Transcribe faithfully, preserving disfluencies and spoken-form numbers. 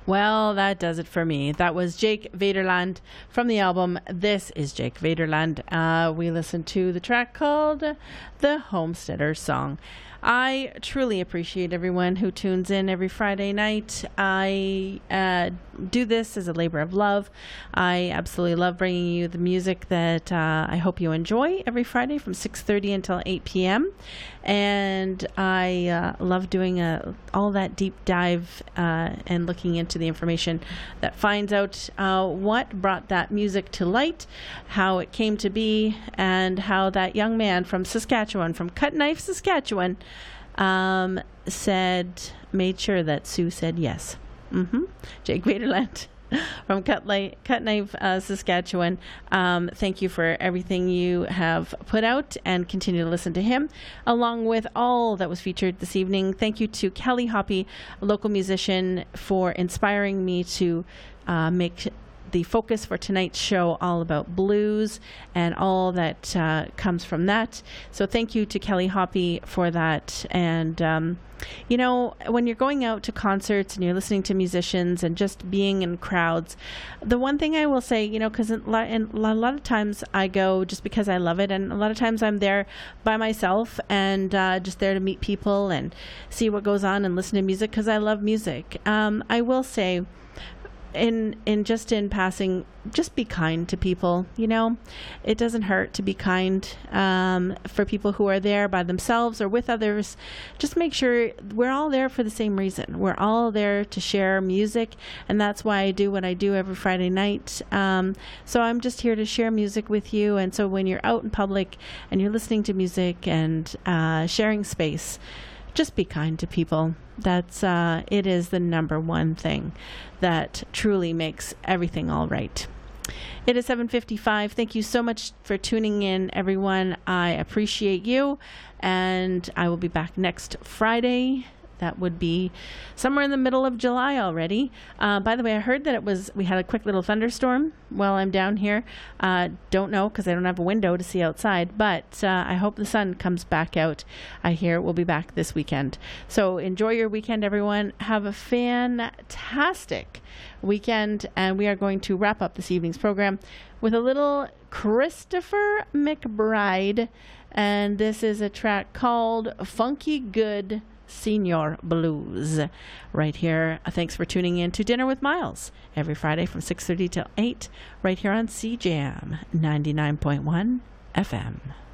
Well, that does it for me. That was Jake Vaderland from the album This is Jake Vaderland. Uh, we listened to the track called The Homesteader Song. I truly appreciate everyone who tunes in every Friday night. I uh, do this as a labor of love. I absolutely love bringing you the music that uh, I hope you enjoy every Friday from six thirty until eight p.m. And I uh, love doing a, all that deep dive uh, and looking into the information that finds out uh, what brought that music to light, how it came to be, and how that young man from Saskatchewan, from Cut Knife, Saskatchewan, um, said, made sure that Sue said yes. Mm-hmm. Jake Vaderland from Cut, Light, Cut Knife, uh, Saskatchewan. Um, thank you for everything you have put out, and continue to listen to him, along with all that was featured this evening. Thank you to Kelly Hoppy, a local musician, for inspiring me to uh, make the focus for tonight's show all about blues and all that uh, comes from that. So thank you to Kelly Hoppy for that. And um, you know, when you're going out to concerts and you're listening to musicians and just being in crowds, the one thing I will say, you know, because a lot of times I go just because I love it, and a lot of times I'm there by myself and uh, just there to meet people and see what goes on and listen to music because I love music. Um, I will say, in in just in passing, just be kind to people. You know, it doesn't hurt to be kind um, for people who are there by themselves or with others. Just make sure we're all there for the same reason. We're all there to share music, and that's why I do what I do every Friday night. Um, so I'm just here to share music with you. And so when you're out in public and you're listening to music and uh, sharing space, just be kind to people. That's uh, it is the number one thing that truly makes everything all right. It is seven fifty-five. Thank you so much for tuning in, everyone. I appreciate you, and I will be back next Friday. That would be somewhere in the middle of July already. Uh, by the way, I heard that it was we had a quick little thunderstorm while I'm down here. Uh, don't know because I don't have a window to see outside, but uh, I hope the sun comes back out. I hear it will be back this weekend. So enjoy your weekend, everyone. Have a fantastic weekend, and we are going to wrap up this evening's program with a little Christopher McBride, and this is a track called Funky Good Senior Blues right here. Uh, thanks for tuning in to Dinner with Miles every Friday from six thirty till eight right here on C J A M ninety-nine point one F M.